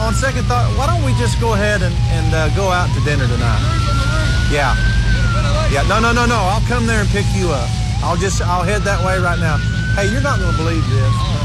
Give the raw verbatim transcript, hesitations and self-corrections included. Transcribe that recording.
on second thought, why don't we just go ahead and, and uh, go out to dinner tonight? Yeah. Yeah, no, no, no, no. I'll come there and pick you up. I'll just, I'll head that way right now. Hey, you're not going to believe this.